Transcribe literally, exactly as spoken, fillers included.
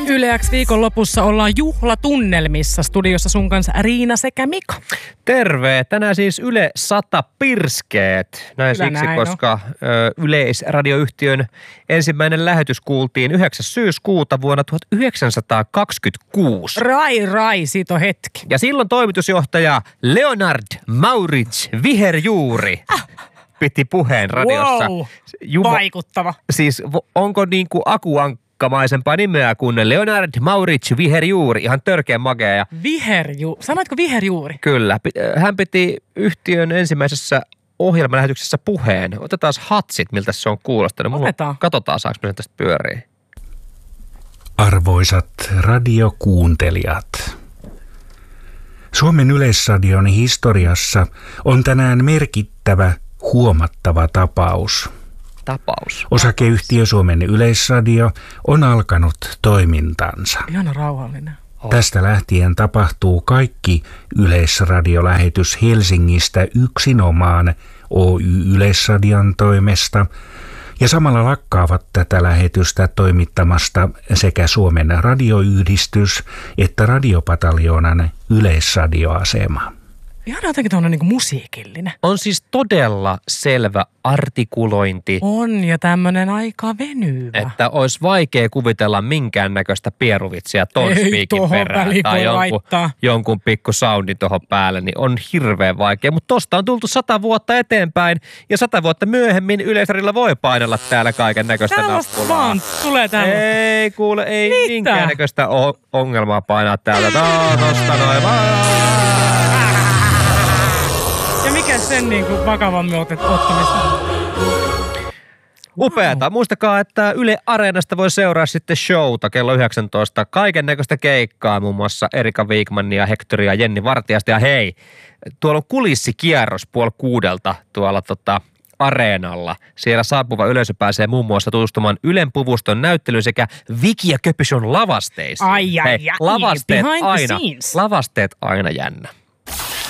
Yle X viikonlopussa ollaan juhlatunnelmissa. Studiossa sun kanssa Riina sekä Mika. Terve! Tänään siis Yle sata pirskeet. Näin Hyvä siksi, näin, koska ö, Yleisradioyhtiön ensimmäinen lähetys kuultiin yhdeksäs syyskuuta vuonna tuhatyhdeksänsataakaksikymmentäkuusi. Rai, rai, siitä on hetki. Ja silloin toimitusjohtaja Leonard Maurits Viherjuuri ah. piti puheen radiossa. Wow, Juho, vaikuttava. Siis onko niin kuin akuankkamaisempaa nimeä kuin Leonard Maurits Viherjuuri? Ihan törkeän makea. Viherju... Sanoitko Viherjuuri? Kyllä. Hän piti yhtiön ensimmäisessä ohjelmalähetyksessä puheen. Otetaan hatsit, miltä se on kuulostanut. Otetaan. Katsotaan, saako me tästä pyöriä. Arvoisat radiokuuntelijat. Suomen Yleisradion historiassa on tänään merkittävä, huomattava tapaus. Tapaus. Osakeyhtiö Suomen Yleisradio on alkanut toimintansa. Ihana rauhallinen. Oh. Tästä lähtien tapahtuu kaikki yleisradiolähetys Helsingistä yksinomaan Oy Yleisradion toimesta ja samalla lakkaavat tätä lähetystä toimittamasta sekä Suomen radioyhdistys että Radiopataljoonan yleisradioasema. Ihan jotenkin tuollainen niin kuin musiikillinen. On siis todella selvä artikulointi. On ja tämmöinen aika venyvä. Että olisi vaikea kuvitella minkäännäköistä pieruvitsiä ton spiikin perään. Tai jonkun, jonkun pikku soundin tuohon päälle, niin on hirveän vaikea. Mutta tosta on tultu sata vuotta eteenpäin ja sata vuotta myöhemmin Yleisradiolla voi painella täällä kaiken näköistä tällaista nappulaa. vaan tulee täällä. Ei kuule, ei Mitä? minkäännäköistä o- ongelmaa painaa täältä. No, tosta noin vaan. Ja mikä sen niin kuin vakavammin otet, ottamista? Upeata. Muistakaa, että Yle Areenasta voi seuraa sitten showta kello yhdeksäntoista. Kaiken näköistä keikkaa, muun muassa Erika Wigmania, Hektoria, Jenni Vartijasta. Ja hei, tuolla on kulissikierros puoli kuudelta tuolla tota Areenalla. Siellä saapuva yleisö pääsee muun muassa tutustumaan Ylen puvuston näyttelyyn sekä Viki ja Köpyshon lavasteisiin. Ai, ai, hei, ai, lavasteet behind the aina, scenes. lavasteet aina jännä.